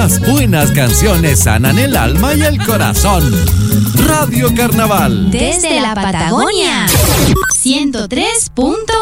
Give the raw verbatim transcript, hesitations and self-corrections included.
Las buenas canciones sanan el alma y el corazón. Radio Carnaval. Desde la Patagonia. ciento tres punto